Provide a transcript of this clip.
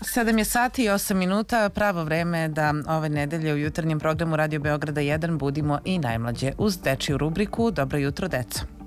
7 je sati i 8 minuta, pravo vreme da ove nedelje u jutarnjem programu Radio Beograda 1 budimo i najmlađe uz dečiju rubriku Dobro jutro, deco.